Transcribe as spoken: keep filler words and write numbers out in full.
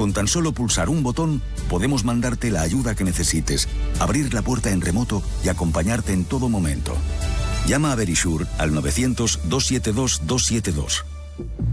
Con tan solo pulsar un botón, podemos mandarte la ayuda que necesites, abrir la puerta en remoto y acompañarte en todo momento. Llama a Verisure al novecientos, doscientos setenta y dos, doscientos setenta y dos.